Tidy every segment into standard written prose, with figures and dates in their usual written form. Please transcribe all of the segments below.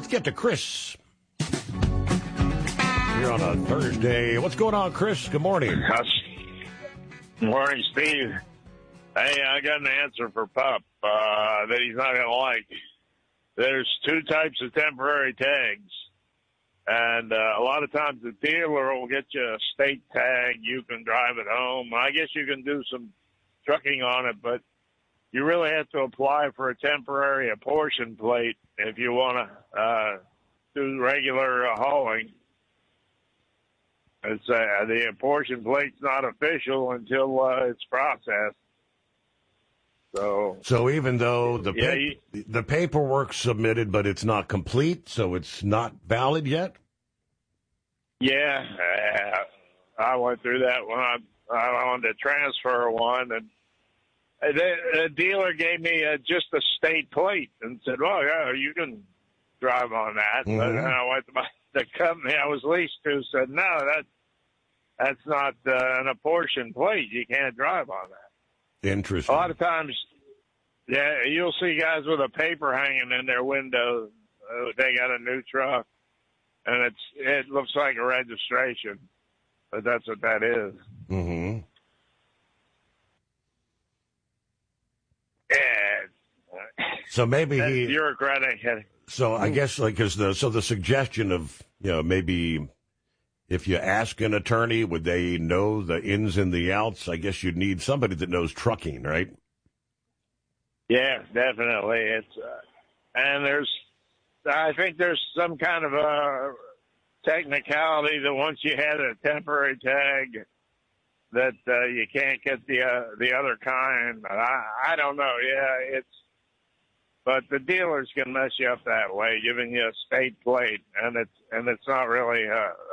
Let's get to Chris. Here on a Thursday. What's going on, Chris? Good morning. Good morning, Steve. Hey, I got an answer for Pup that he's not going to like. There's two types of temporary tags. And a lot of times the dealer will get you a state tag. You can drive it home. I guess you can do some trucking on it, but you really have to apply for a temporary apportion plate if you want to do regular hauling. It's the apportion plate's not official until it's processed. So even though the paperwork's submitted, but it's not complete, so it's not valid yet? Yeah, I went through that when I wanted to transfer one, and the dealer gave me just a state plate and said, well, yeah, you can drive on that. Mm-hmm. But then I went to the company I was leased to said, no, that's not an apportion plate. You can't drive on that. Interesting. A lot of times, yeah, you'll see guys with a paper hanging in their window. They got a new truck, and it looks like a registration, but that's what that is. Mm-hmm. Yeah. So maybe bureaucratic. So I guess the suggestion of maybe if you ask an attorney, would they know the ins and the outs? I guess you'd need somebody that knows trucking, right? Yeah, definitely. It's and I think there's some kind of a technicality that once you had a temporary tag, that you can't get the other kind. I don't know. Yeah, but the dealers can mess you up that way, giving you a state plate, and it's not really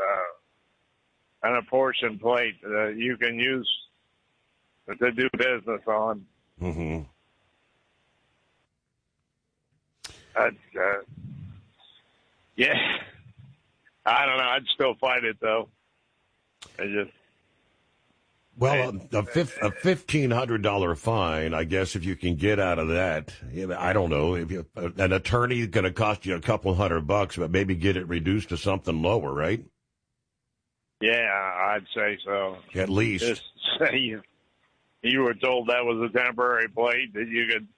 an apportion plate you can use to do business on. Mm-hmm. Yeah, I don't know. I'd still fight it though. Well, a $1,500 fine, I guess, if you can get out of that. I don't know. If an attorney is going to cost you a couple $100, but maybe get it reduced to something lower, right? Yeah, I'd say so. At least. Just say you were told that was a temporary plate that you could,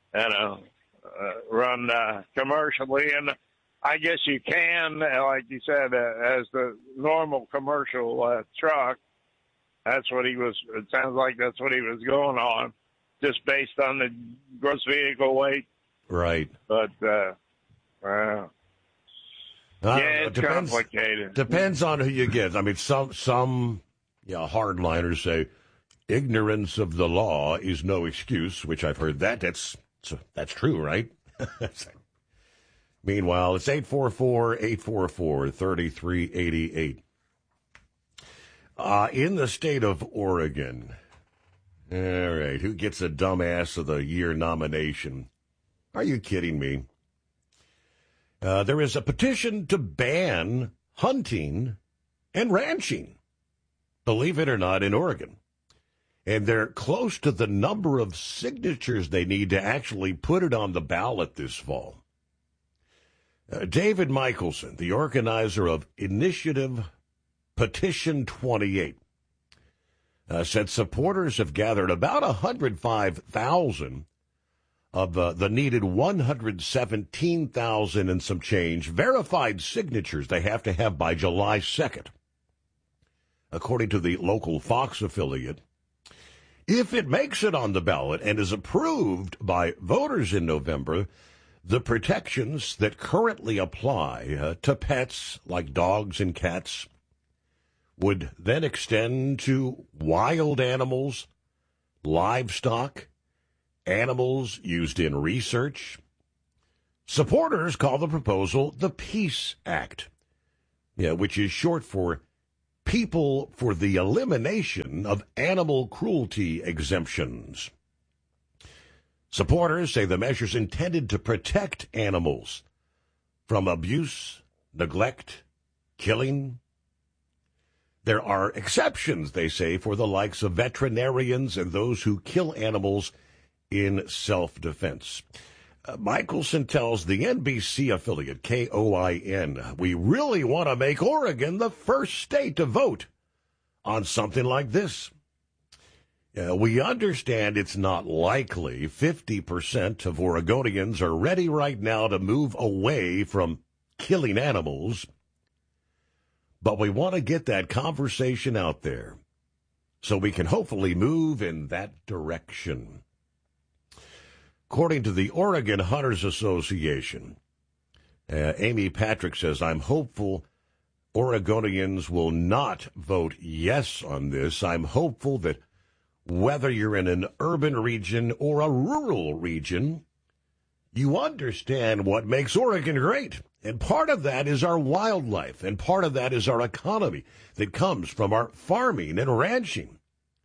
run commercially. And I guess you can, like you said, as the normal commercial truck. It sounds like that's what he was going on, just based on the gross vehicle weight. Right. But, yeah, it's complicated. Depends on who you get. I mean, some hardliners say ignorance of the law is no excuse, which I've heard that's true, right? Meanwhile, it's 844-844-3388. In the state of Oregon, all right, who gets a Dumbass of the Year nomination? Are you kidding me? There is a petition to ban hunting and ranching, believe it or not, in Oregon. And they're close to the number of signatures they need to actually put it on the ballot this fall. David Michelson, the organizer of Initiative Petition 28, said supporters have gathered about 105,000 of the needed 117,000 and some change verified signatures they have to have by July 2nd. According to the local Fox affiliate, if it makes it on the ballot and is approved by voters in November, the protections that currently apply to pets like dogs and cats would then extend to wild animals, livestock, animals used in research. Supporters call the proposal the Peace Act, which is short for People for the Elimination of Animal Cruelty Exemptions. Supporters say the measure's intended to protect animals from abuse, neglect, killing. There are exceptions, they say, for the likes of veterinarians and those who kill animals in self-defense. Michelson tells the NBC affiliate KOIN, we really want to make Oregon the first state to vote on something like this. We understand it's not likely. 50% of Oregonians are ready right now to move away from killing animals. But we want to get that conversation out there so we can hopefully move in that direction. According to the Oregon Hunters Association, Amy Patrick says, I'm hopeful Oregonians will not vote yes on this. I'm hopeful that whether you're in an urban region or a rural region, you understand what makes Oregon great. And part of that is our wildlife, and part of that is our economy that comes from our farming and ranching.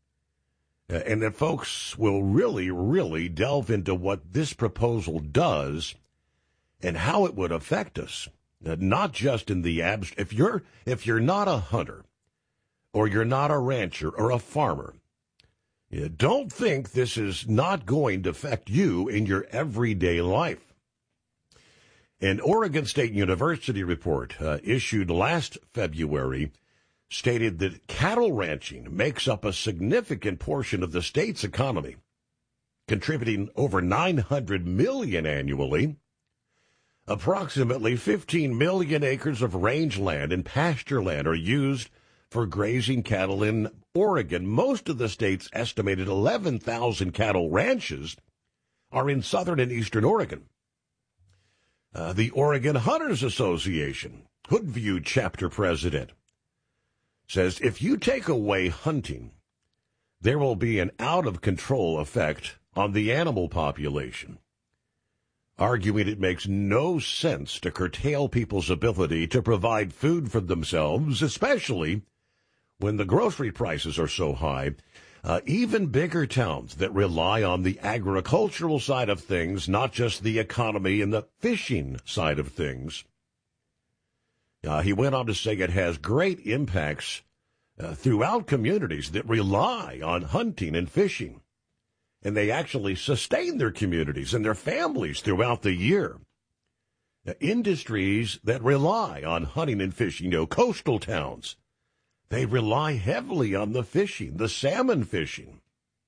And that folks will really, really delve into what this proposal does and how it would affect us, not just in the abstract. If you're not a hunter or you're not a rancher or a farmer, don't think this is not going to affect you in your everyday life. An Oregon State University report issued last February stated that cattle ranching makes up a significant portion of the state's economy, contributing over $900 million annually. Approximately 15 million acres of rangeland and pasture land are used for grazing cattle in Oregon. Most of the state's estimated 11,000 cattle ranches are in southern and eastern Oregon. The Oregon Hunters Association, Hoodview chapter president, says if you take away hunting, there will be an out-of-control effect on the animal population, arguing it makes no sense to curtail people's ability to provide food for themselves, especially when the grocery prices are so high. Even bigger towns that rely on the agricultural side of things, not just the economy and the fishing side of things. He went on to say it has great impacts throughout communities that rely on hunting and fishing. And they actually sustain their communities and their families throughout the year. Industries that rely on hunting and fishing, coastal towns, they rely heavily on the fishing, the salmon fishing.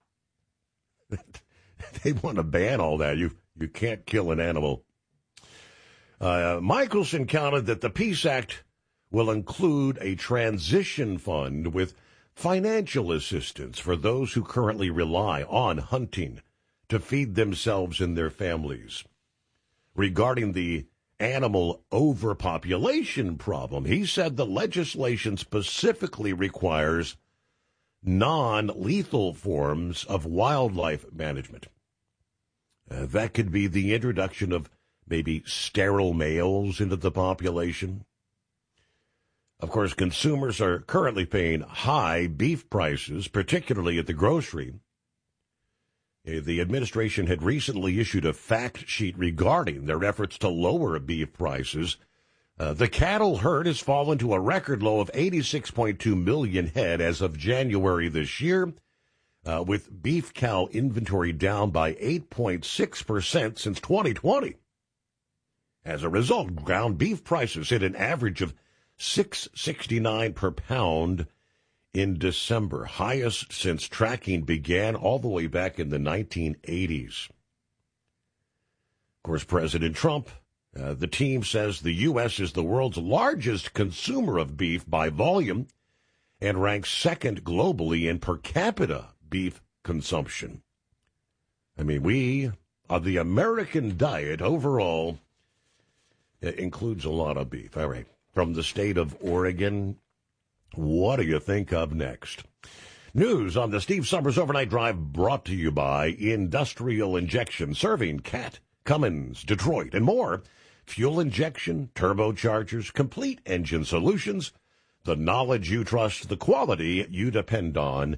They want to ban all that. You can't kill an animal. Michelson counted that the Peace Act will include a transition fund with financial assistance for those who currently rely on hunting to feed themselves and their families. Regarding the animal overpopulation problem, he said the legislation specifically requires non-lethal forms of wildlife management. That could be the introduction of maybe sterile males into the population. Of course, consumers are currently paying high beef prices, particularly at the grocery. The administration had recently issued a fact sheet regarding their efforts to lower beef prices. The cattle herd has fallen to a record low of 86.2 million head as of January this year, with beef cow inventory down by 8.6% since 2020. As a result, ground beef prices hit an average of $6.69 per pound in December, highest since tracking began all the way back in the 1980s. Of course, President Trump, the team says the U.S. is the world's largest consumer of beef by volume and ranks second globally in per capita beef consumption. I mean, the American diet overall includes a lot of beef. All right. From the state of Oregon, what do you think of next? News on the Steve Summers Overnight Drive brought to you by Industrial Injection, serving Cat, Cummins, Detroit, and more. Fuel injection, turbochargers, complete engine solutions, the knowledge you trust, the quality you depend on.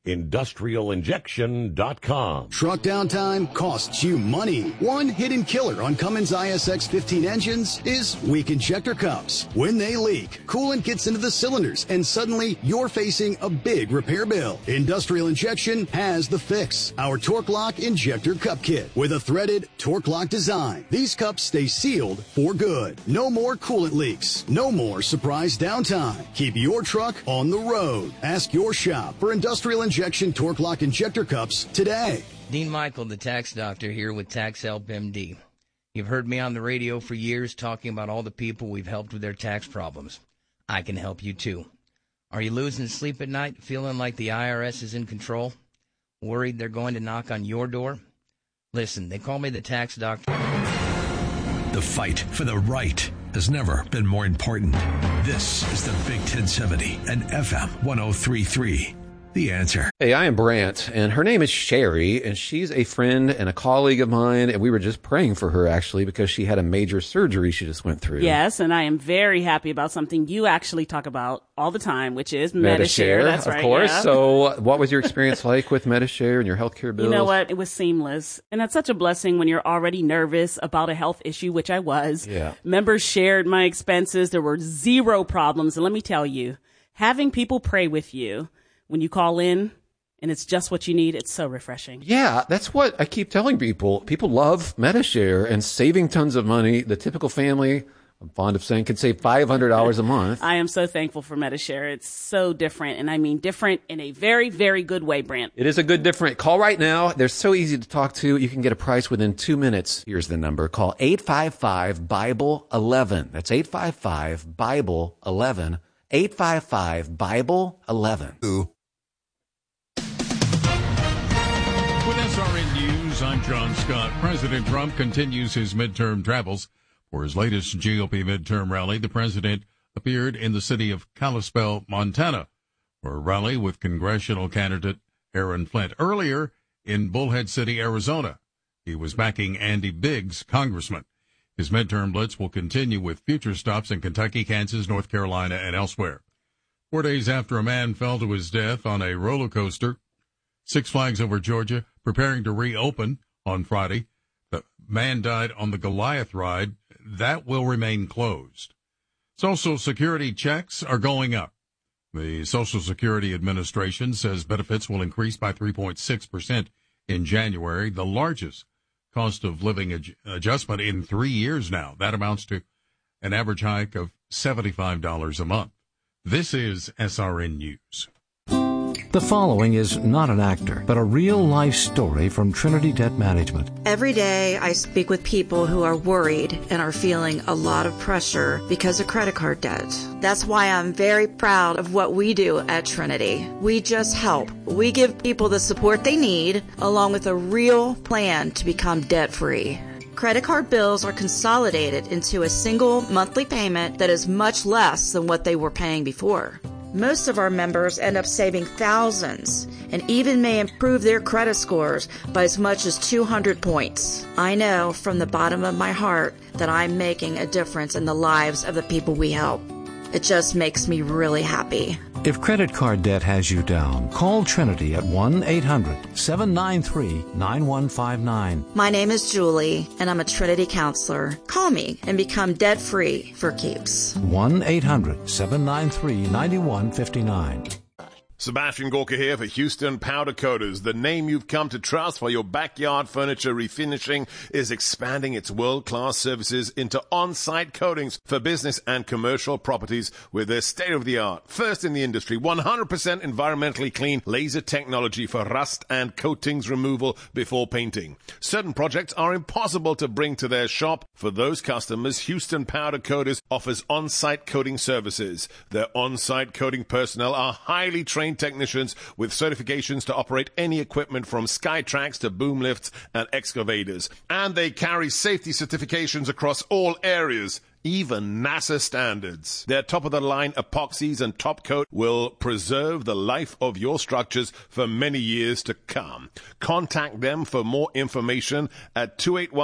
IndustrialInjection.com. Truck downtime costs you money. One hidden killer on Cummins ISX 15 engines is weak injector cups. When they leak, coolant gets into the cylinders and suddenly you're facing a big repair bill. Industrial Injection has the fix. Our Torque Lock Injector Cup Kit with a threaded Torque Lock design. These cups stay sealed for good. No more coolant leaks. No more surprise downtime. Keep your truck on the road. Ask your shop for Industrial Injection Torque Lock Injector Cups today. Dean Michael, the tax doctor, here with Tax Help MD. You've heard me on the radio for years talking about all the people we've helped with their tax problems. I can help you too. Are you losing sleep at night, feeling like the IRS is in control? Worried they're going to knock on your door? Listen, they call me the tax doctor. The fight for the right has never been more important. This is the Big 1070 and FM 103.3. The Answer. Hey, I am Brant, and her name is Sherry, and she's a friend and a colleague of mine, and we were just praying for her, actually, because she had a major surgery she just went through. Yes, and I am very happy about something you actually talk about all the time, which is Medi-Share. That's right, of course. Yeah. So what was your experience like with Medi-Share and your healthcare bills? You know what? It was seamless, and that's such a blessing when you're already nervous about a health issue, which I was. Yeah. Members shared my expenses. There were zero problems, and let me tell you, having people pray with you when you call in and it's just what you need, it's so refreshing. Yeah, that's what I keep telling people. People love Medi-Share and saving tons of money. The typical family, I'm fond of saying, can save $500 a month. I am so thankful for Medi-Share. It's so different, and I mean different in a very, very good way, Brant. It is a good different. Call right now. They're so easy to talk to. You can get a price within 2 minutes. Here's the number. Call 855-BIBLE-11. That's 855-BIBLE-11. 855-BIBLE-11. With SRN News, I'm John Scott. President Trump continues his midterm travels. For his latest GOP midterm rally, the president appeared in the city of Kalispell, Montana, for a rally with congressional candidate Aaron Flint. Earlier in Bullhead City, Arizona, he was backing Andy Biggs, congressman. His midterm blitz will continue with future stops in Kentucky, Kansas, North Carolina, and elsewhere. 4 days after a man fell to his death on a roller coaster, Six Flags Over Georgia preparing to reopen on Friday. The man died on the Goliath ride. That will remain closed. Social Security checks are going up. The Social Security Administration says benefits will increase by 3.6% in January, the largest cost of living adjustment in 3 years now. That amounts to an average hike of $75 a month. This is SRN News. The following is not an actor, but a real-life story from Trinity Debt Management. Every day I speak with people who are worried and are feeling a lot of pressure because of credit card debt. That's why I'm very proud of what we do at Trinity. We just help. We give people the support they need, along with a real plan to become debt-free. Credit card bills are consolidated into a single monthly payment that is much less than what they were paying before. Most of our members end up saving thousands and even may improve their credit scores by as much as 200 points. I know from the bottom of my heart that I'm making a difference in the lives of the people we help. It just makes me really happy. If credit card debt has you down, call Trinity at 1-800-793-9159. My name is Julie, and I'm a Trinity counselor. Call me and become debt-free for keeps. 1-800-793-9159. Sebastian Gorka here for Houston Powder Coaters. The name you've come to trust for your backyard furniture refinishing is expanding its world-class services into on-site coatings for business and commercial properties with their state-of-the-art, first in the industry, 100% environmentally clean laser technology for rust and coatings removal before painting. Certain projects are impossible to bring to their shop. For those customers, Houston Powder Coaters offers on-site coating services. Their on-site coating personnel are highly trained technicians with certifications to operate any equipment from Skytrax to boom lifts and excavators. And they carry safety certifications across all areas, even NASA standards. Their top-of-the-line epoxies and top coat will preserve the life of your structures for many years to come. Contact them for more information at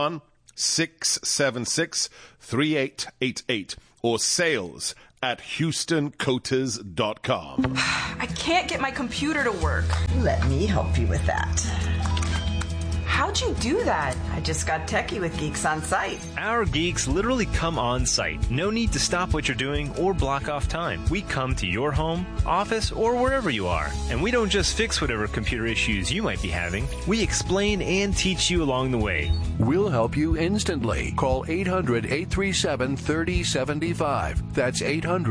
281-676-3888 or sales at HoustonCoaters.com. I can't get my computer to work. Let me help you with that. How'd you do that? I just got techie with Geeks on Site. Our geeks literally come on site. No need to stop what you're doing or block off time. We come to your home, office, or wherever you are. And we don't just fix whatever computer issues you might be having. We explain and teach you along the way. We'll help you instantly. Call 800-837-3075. That's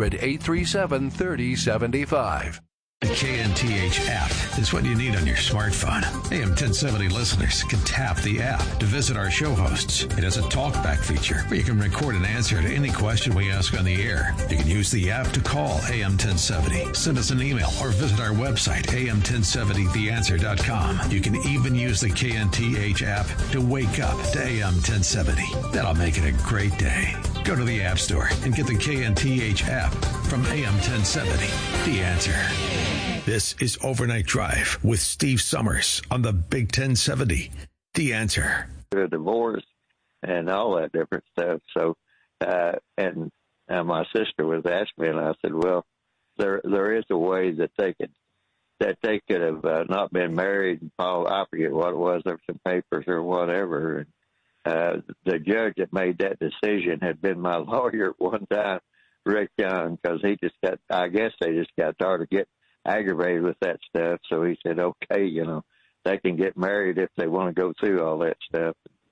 800-837-3075. The KNTH app is what you need on your smartphone. AM 1070 listeners can tap the app to visit our show hosts. It has a talkback feature where you can record an answer to any question we ask on the air. You can use the app to call AM 1070, send us an email, or visit our website, am1070theanswer.com. You can even use the KNTH app to wake up to AM 1070. That'll make it a great day. Go to the App Store and get the KNTH app from AM 1070, The Answer. This is Overnight Drive with Steve Summers on the Big 1070, The Answer. A divorce and all that different stuff. So, and my sister was asking me, and I said, well, there is a way that they could have not been married and I forget what it was, there were some papers or whatever. And the judge that made that decision had been my lawyer at one time, Rick Young, because I guess they just got tired of getting aggravated with that stuff. So he said, okay, they can get married if they want to go through all that stuff.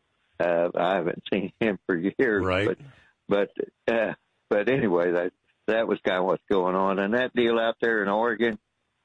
I haven't seen him for years, right? But anyway, that was kind of what's going on. And that deal out there in Oregon,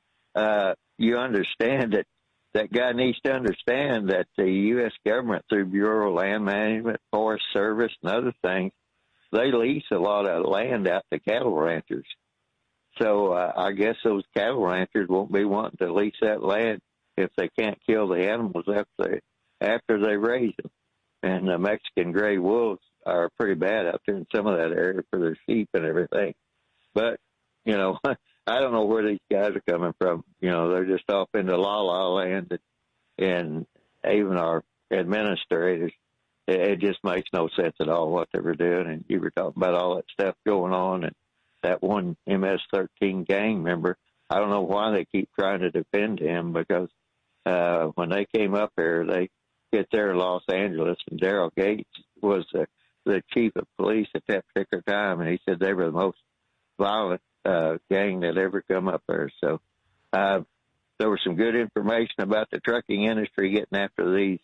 you understand that guy needs to understand that the U.S. government, through Bureau of Land Management, Forest Service, and other things, they lease a lot of land out to cattle ranchers. So I guess those cattle ranchers won't be wanting to lease that land if they can't kill the animals after they raise them. And the Mexican gray wolves are pretty bad out there in some of that area for their sheep and everything. But, I don't know where these guys are coming from. They're just off into la-la land, and even our administrators, it just makes no sense at all what they were doing. And you were talking about all that stuff going on, and that one MS-13 gang member, I don't know why they keep trying to defend him, because when they came up here, they get there in Los Angeles, and Daryl Gates was the chief of police at that particular time, and he said they were the most violent gang that ever come up there. So there was some good information about the trucking industry getting after these,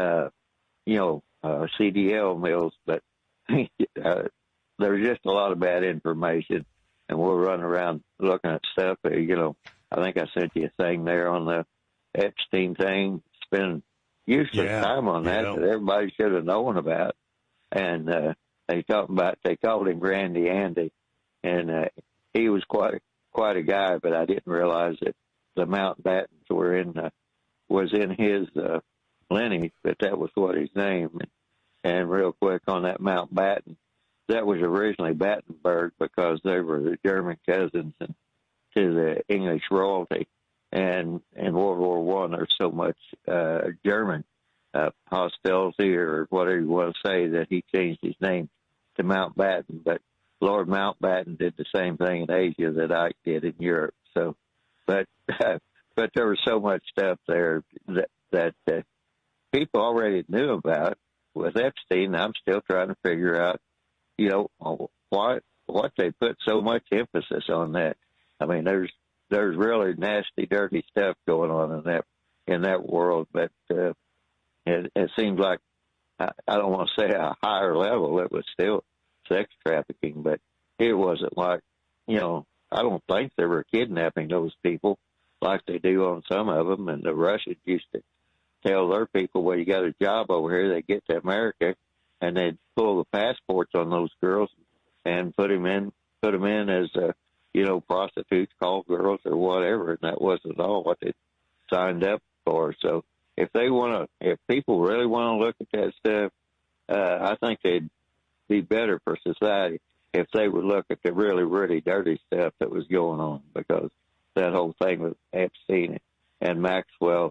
CDL mills, but there's just a lot of bad information, and we're running around looking at stuff. I think I sent you a thing there on the Epstein thing. Spending useless time on that everybody should have known about. And they called him Grandy Andy, and he was quite a guy, but I didn't realize that the Mountbattens was in his lineage, but that was what his name. And real quick on that Mountbatten, that was originally Battenberg because they were the German cousins to the English royalty. And in World War I, there's so much German hostility or whatever you want to say that he changed his name to Mountbatten. But Lord Mountbatten did the same thing in Asia that Ike did in Europe. So, but there was so much stuff there that people already knew about with Epstein. I'm still trying to figure out, what they put so much emphasis on that. I mean, there's really nasty, dirty stuff going on in that world, but it seems like I don't want to say a higher level. It was still sex trafficking, but it wasn't like, I don't think they were kidnapping those people like they do on some of them. And the Russians used to tell their people, well, you got a job over here. They get to America, and they'd pull the passports on those girls and put them in as prostitutes, call girls, or whatever. And that wasn't at all what they signed up for. So if people really want to look at that stuff, I think they'd be better for society if they would look at the really, really dirty stuff that was going on, because that whole thing with Epstein and Maxwell,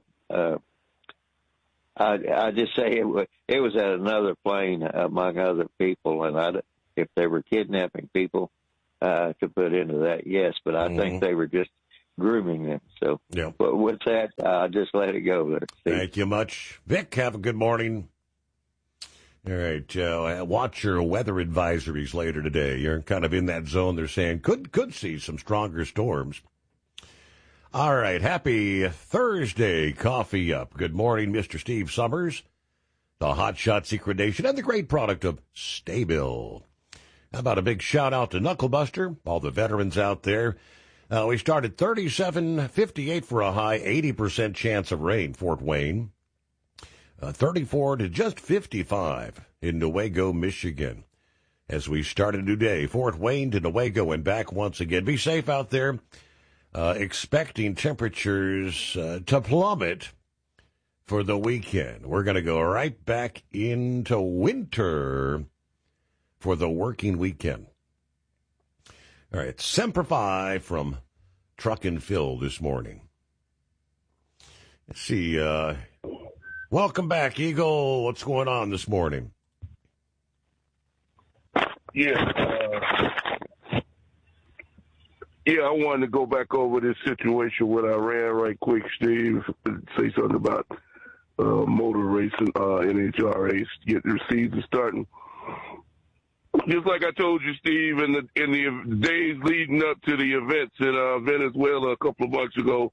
I just say it was at another plane among other people, and if they were kidnapping people to put into that, yes, but I think they were just grooming them. So, yeah. But with that, I'll just let it go there. Thank you much. Vic, have a good morning. All right, watch your weather advisories later today. You're kind of in that zone. They're saying could see some stronger storms. All right, happy Thursday. Coffee up. Good morning, Mr. Steve Summers, the Hot Shot Secret Nation, and the great product of Staybill. How about a big shout-out to Knucklebuster, all the veterans out there. We started 37.58 for a high, 80% chance of rain, Fort Wayne. 34 to just 55 in Newaygo, Michigan. As we start a new day, Fort Wayne to Newaygo and back once again. Be safe out there. Expecting temperatures to plummet for the weekend. We're going to go right back into winter for the working weekend. All right, Semper Fi from Truck and Phil this morning. Let's see. Welcome back, Eagle. What's going on this morning? I wanted to go back over this situation with Iran right quick, Steve. Say something about motor racing, NHRA, get their season starting. Just like I told you, Steve, in the days leading up to the events in Venezuela a couple of months ago,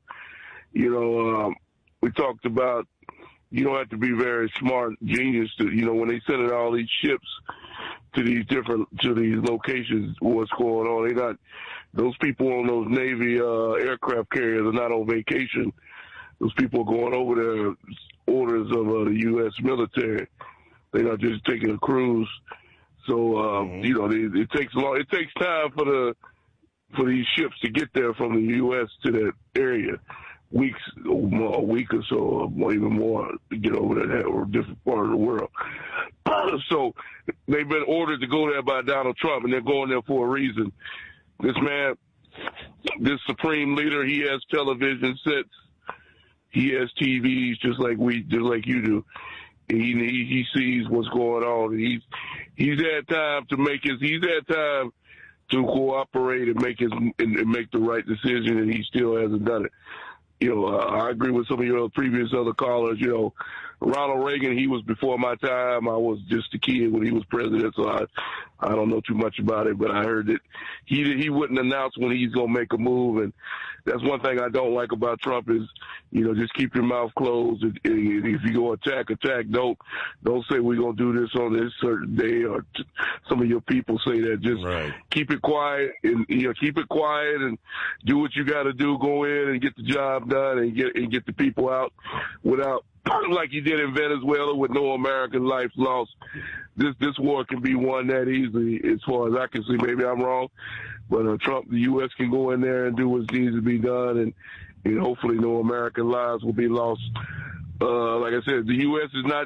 we talked about you don't have to be very smart, genius to, when they send all these ships to these locations, what's going on. Those people on those Navy aircraft carriers are not on vacation. Those people are going over there, orders of the U.S. military. They're not just taking a cruise. So, it takes long. It takes time for these ships to get there from the U.S. to that area. Weeks, a week or so, or even more, to get over there or a different part of the world. So they've been ordered to go there by Donald Trump, and they're going there for a reason. This man, this supreme leader, he has television sets, he has TVs just like you do. He sees what's going on. He's had time to cooperate and make the right decision, and he still hasn't done it. I agree with some of your previous other callers. Ronald Reagan, he was before my time. I was just a kid when he was president, so I don't know too much about it, but I heard that he wouldn't announce when he's going to make a move, and that's one thing I don't like about Trump is, just keep your mouth closed. If you go attack. Don't say we're going to do this on this certain day, or some of your people say that. Just keep it quiet and and do what you got to do. Go in and get the job done and get the people out without, like you did in Venezuela with no American lives lost. This war can be won that easily, as far as I can see. Maybe I'm wrong, but Trump, the U.S. can go in there and do what needs to be done, and hopefully no American lives will be lost. Like I said, the U.S. is not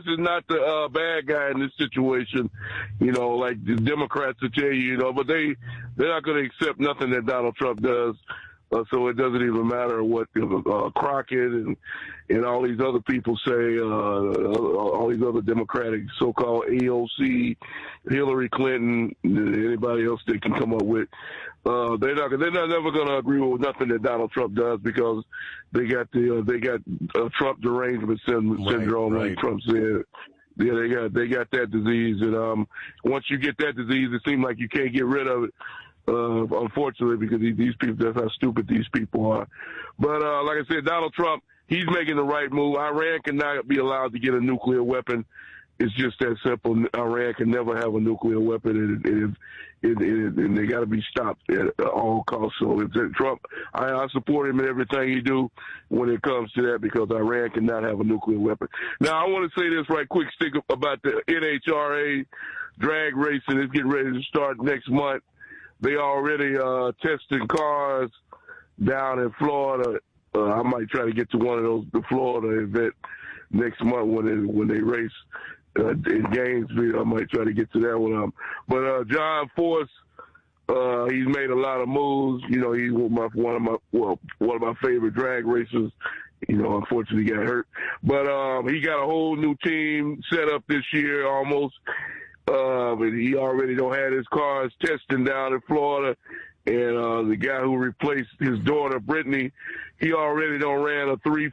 the bad guy in this situation, like the Democrats will tell you, but they're not going to accept nothing that Donald Trump does. So it doesn't even matter what Crockett and all these other people say, all these other Democratic so-called AOC, Hillary Clinton, anybody else they can come up with. They're not never going to agree with nothing that Donald Trump does, because they got Trump derangement syndrome, like Trump said. Yeah, they got that disease, and once you get that disease, it seems like you can't get rid of it. Unfortunately, because these people, that's how stupid these people are. But like I said, Donald Trump, he's making the right move. Iran cannot be allowed to get a nuclear weapon. It's just that simple. Iran can never have a nuclear weapon, and they got to be stopped at all costs. So if Trump, I support him in everything he do when it comes to that, because Iran cannot have a nuclear weapon. Now, I want to say this right quick, stick about the NHRA drag racing. It's getting ready to start next month. They already testing cars down in Florida. I might try to get to one of the Florida event next month when they race in Gainesville. I might try to get to that one. But John Force, he's made a lot of moves. He's one of my favorite drag racers. Unfortunately he got hurt, but he got a whole new team set up this year almost. But he already don't have his cars testing down in Florida, And the guy who replaced his daughter, Brittany, he already ran a 3.4